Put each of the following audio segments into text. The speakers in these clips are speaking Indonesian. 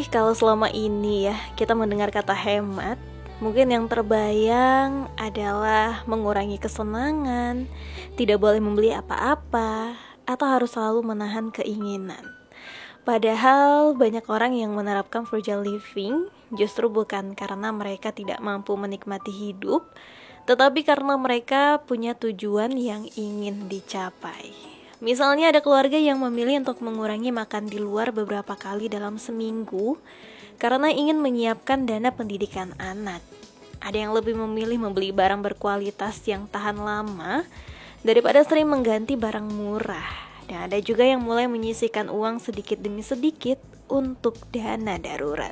sih kalau selama ini ya kita mendengar kata hemat, mungkin yang terbayang adalah mengurangi kesenangan, tidak boleh membeli apa-apa, atau harus selalu menahan keinginan. Padahal banyak orang yang menerapkan frugal living justru bukan karena mereka tidak mampu menikmati hidup, tetapi karena mereka punya tujuan yang ingin dicapai. Misalnya ada keluarga yang memilih untuk mengurangi makan di luar beberapa kali dalam seminggu karena ingin menyiapkan dana pendidikan anak. Ada yang lebih memilih membeli barang berkualitas yang tahan lama daripada sering mengganti barang murah. Dan ada juga yang mulai menyisihkan uang sedikit demi sedikit untuk dana darurat.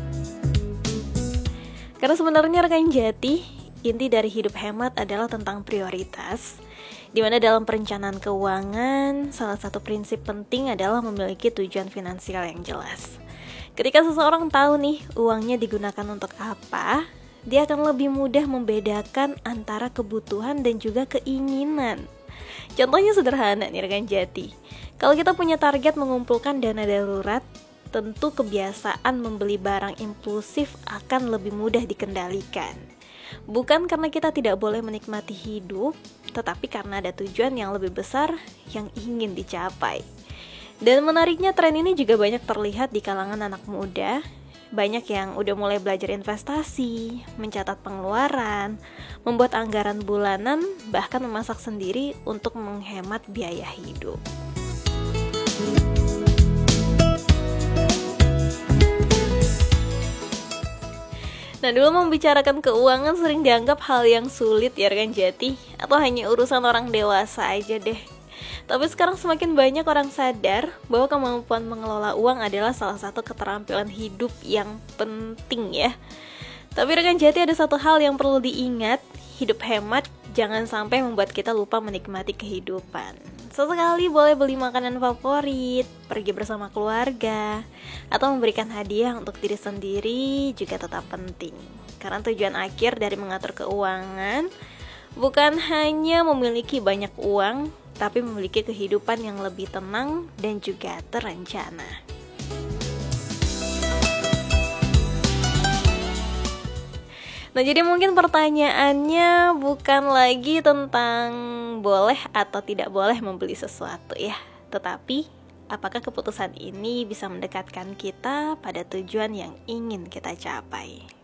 Karena sebenarnya rekan jati, inti dari hidup hemat adalah tentang prioritas, di mana dalam perencanaan keuangan, salah satu prinsip penting adalah memiliki tujuan finansial yang jelas. Ketika seseorang tahu nih uangnya digunakan untuk apa, dia akan lebih mudah membedakan antara kebutuhan dan juga keinginan. Contohnya sederhana nih rekan jati. Kalau kita punya target mengumpulkan dana darurat, tentu kebiasaan membeli barang impulsif akan lebih mudah dikendalikan. Bukan karena kita tidak boleh menikmati hidup, tetapi karena ada tujuan yang lebih besar yang ingin dicapai. Dan menariknya tren ini juga banyak terlihat di kalangan anak muda. Banyak yang udah mulai belajar investasi, mencatat pengeluaran, membuat anggaran bulanan, bahkan memasak sendiri untuk menghemat biaya hidup. Nah, dulu membicarakan keuangan sering dianggap hal yang sulit ya rekan jati, atau hanya urusan orang dewasa aja deh. Tapi sekarang semakin banyak orang sadar bahwa kemampuan mengelola uang adalah salah satu keterampilan hidup yang penting ya. Tapi rekan jati, ada satu hal yang perlu diingat, hidup hemat jangan sampai membuat kita lupa menikmati kehidupan. Sesekali boleh beli makanan favorit, pergi bersama keluarga, atau memberikan hadiah untuk diri sendiri juga tetap penting. Karena tujuan akhir dari mengatur keuangan bukan hanya memiliki banyak uang, tapi memiliki kehidupan yang lebih tenang dan juga terencana. Nah, jadi mungkin pertanyaannya bukan lagi tentang boleh atau tidak boleh membeli sesuatu ya, tetapi apakah keputusan ini bisa mendekatkan kita pada tujuan yang ingin kita capai.